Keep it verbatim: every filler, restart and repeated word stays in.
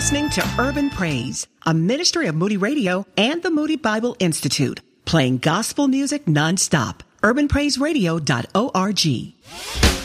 listening to Urban Praise, a ministry of Moody Radio and the Moody Bible Institute, playing gospel music nonstop. urban praise radio dot org.